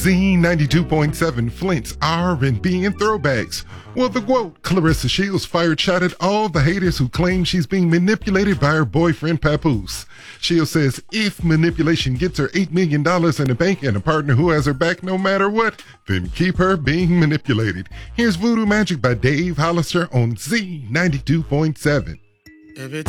Z92.7 Flint's R&B and throwbacks. Well, the quote, Clarissa Shields fired shot at all the haters who claim she's being manipulated by her boyfriend Papoose. Shields says if manipulation gets her $8 million in the bank and a partner who has her back no matter what, then keep her being manipulated. Here's Voodoo Magic by Dave Hollister on Z92.7.